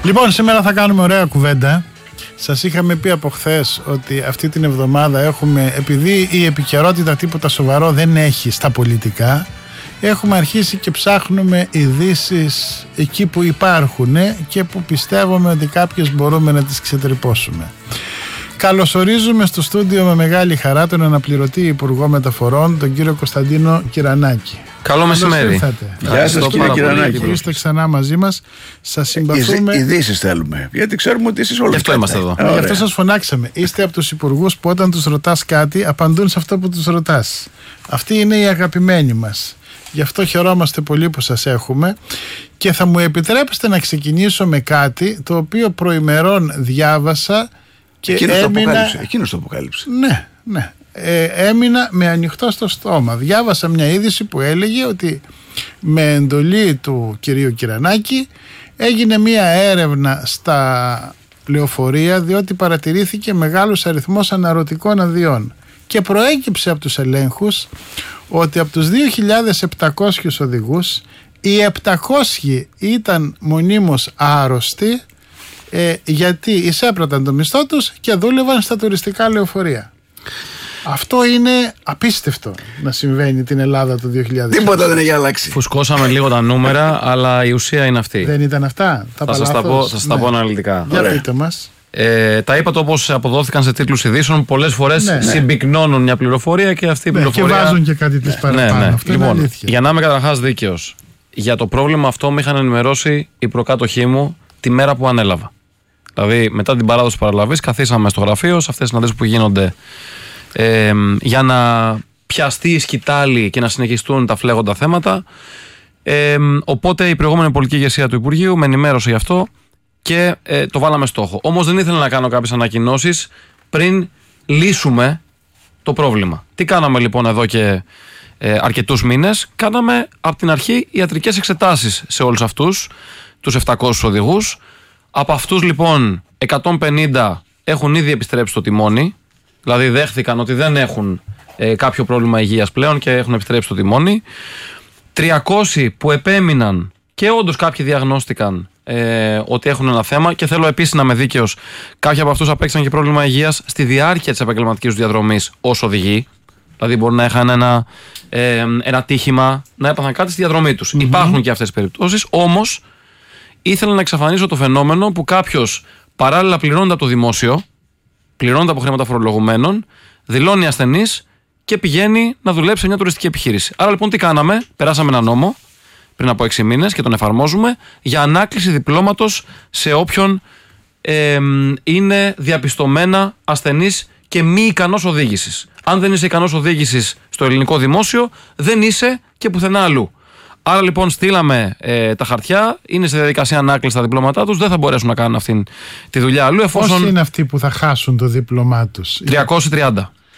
Λοιπόν, σήμερα θα κάνουμε ωραία κουβέντα. Σας είχαμε πει από χθες ότι αυτή την εβδομάδα έχουμε, επειδή η επικαιρότητα τίποτα σοβαρό δεν έχει στα πολιτικά, έχουμε αρχίσει και ψάχνουμε ειδήσεις εκεί που υπάρχουν και που πιστεύουμε ότι κάποιες μπορούμε να τις ξετρυπώσουμε. Καλωσορίζουμε στο στούντιο με μεγάλη χαρά τον αναπληρωτή Υπουργό Μεταφορών, τον κύριο Κωνσταντίνο Κυρανάκη. Καλό μεσημέρι. Γεια σας κύριε Κυρανάκη. Είστε ξανά μαζί μας. Σας συμπαθούμε. Ειδήσεις θέλουμε, γιατί ξέρουμε ότι εσείς όλοι γι' αυτό είμαστε εδώ. Γι' αυτό σας φωνάξαμε. Είστε από τους υπουργούς που όταν τους ρωτάς κάτι απαντούν σε αυτό που τους ρωτάς. Αυτοί είναι οι αγαπημένοι μας. Γι' αυτό χαιρόμαστε πολύ που σας έχουμε και θα μου επιτρέψετε να ξεκινήσω με κάτι το οποίο προημερών διάβασα και Εκείνος το αποκάλυψε. Ναι. Έμεινα με ανοιχτό στο στόμα. Διάβασα μια είδηση που έλεγε ότι με εντολή του κυρίου Κυρανάκη έγινε μια έρευνα στα λεωφορεία διότι παρατηρήθηκε μεγάλος αριθμός αναρωτικών αδειών και προέκυψε από τους ελέγχους ότι από τους 2.700 οδηγούς οι 700 ήταν μονίμως άρρωστοι γιατί εισέπραταν το μισθό τους και δούλευαν στα τουριστικά λεωφορεία. Αυτό είναι απίστευτο να συμβαίνει την Ελλάδα του 2000. Τίποτα δεν έχει αλλάξει. Φουσκώσαμε λίγο τα νούμερα, αλλά η ουσία είναι αυτή. Δεν ήταν αυτά. Θα σας τα πω αναλυτικά. Για πείτε μας. Τα είπατε όπως αποδόθηκαν σε τίτλους ειδήσεων. Πολλές φορές συμπυκνώνουν μια πληροφορία και αυτή η πληροφορία. Και βάζουν και κάτι της παραπάνω. Αυτό λοιπόν, είναι αλήθεια. για να είμαι καταρχάς δίκαιος, για το πρόβλημα αυτό με είχαν ενημερώσει οι προκάτοχοί μου τη μέρα που ανέλαβα. Δηλαδή, μετά την παράδοση παραλαβής, καθίσαμε στο γραφείο σε αυτές τις συναντήσεις που γίνονται για να πιαστεί η σκητάλη και να συνεχιστούν τα φλέγοντα θέματα. Οπότε η προηγούμενη πολιτική ηγεσία του Υπουργείου με ενημέρωσε γι' αυτό και το βάλαμε στόχο. Όμως δεν ήθελα να κάνω κάποιες ανακοινώσεις πριν λύσουμε το πρόβλημα. Τι κάναμε λοιπόν εδώ και αρκετούς μήνες? Κάναμε από την αρχή ιατρικές εξετάσεις σε όλους αυτούς τους 700 οδηγούς. Από αυτούς λοιπόν 150 έχουν ήδη επιστρέψει στο τιμόνι. Δηλαδή δέχθηκαν ότι δεν έχουν κάποιο πρόβλημα υγείας πλέον και έχουν επιστρέψει στο τιμόνι. 300 που επέμειναν και όντως κάποιοι διαγνώστηκαν ότι έχουν ένα θέμα και θέλω επίσης να είμαι δίκαιος, κάποιοι από αυτούς απέκτησαν και πρόβλημα υγείας στη διάρκεια της επαγγελματικής τους διαδρομής ως οδηγοί. Δηλαδή μπορεί να είχαν ένα τύχημα, να έπαθαν κάτι στη διαδρομή τους. Υπάρχουν και αυτές τις περιπτώσεις, όμως ήθελα να εξαφανίσω το φαινόμενο που κάποιος παράλληλα πληρώνεται από το δημόσιο, πληρώνεται από χρήματα φορολογουμένων, δηλώνει ασθενής και πηγαίνει να δουλέψει σε μια τουριστική επιχείρηση. Άρα λοιπόν τι κάναμε? Περάσαμε ένα νόμο πριν από 6 μήνες και τον εφαρμόζουμε για ανάκληση διπλώματος σε όποιον είναι διαπιστωμένα ασθενής και μη ικανός οδήγησης. Αν δεν είσαι ικανός οδήγησης στο ελληνικό δημόσιο, δεν είσαι και πουθενά αλλού. Άρα λοιπόν στείλαμε τα χαρτιά, είναι σε διαδικασία ανάκληση τα διπλώματά τους, δεν θα μπορέσουν να κάνουν αυτή τη δουλειά αλλού. Πόσοι είναι αυτοί που θα χάσουν το δίπλωμά τους? 330.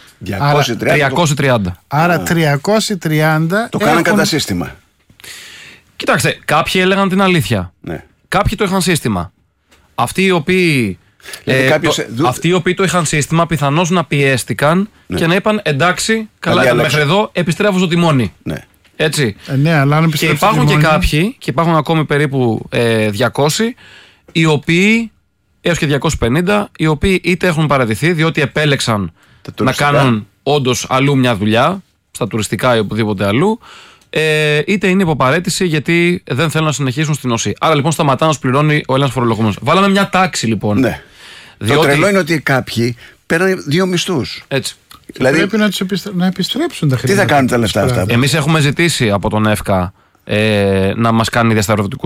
330. Άρα 330 το κάναν κατά σύστημα. Κοιτάξτε, κάποιοι έλεγαν την αλήθεια. Ναι. Κάποιοι το είχαν σύστημα. Αυτοί οι οποίοι το είχαν σύστημα πιθανώς να πιέστηκαν και να είπαν εντάξει, καλά ήταν μέχρι εδώ, επιστρέφω στο τιμόνι. Ναι. Έτσι. Ναι, αλλά αν και υπάρχουν και κάποιοι, και υπάρχουν ακόμη περίπου 200, οι οποίοι, έως και 250, οι οποίοι είτε έχουν παραιτηθεί διότι επέλεξαν να κάνουν όντως αλλού μια δουλειά, στα τουριστικά ή οπουδήποτε αλλού, είτε είναι υποπαρέτηση γιατί δεν θέλουν να συνεχίσουν στην ΟΣΥ. Άρα λοιπόν σταματά να σου πληρώνει ο Έλληνας φορολογούμενος. Βάλαμε μια τάξη λοιπόν. Ναι. Διότι... Το τρελό είναι ότι κάποιοι παίρνουν 2 μισθούς. Έτσι. Δηλαδή, πρέπει να επιστρέψουν τα χρήματα. Τι θα κάνουν τα λεφτά αυτά? Εμείς έχουμε ζητήσει από τον ΕΦΚΑ να μας κάνει διασταυρωτικούς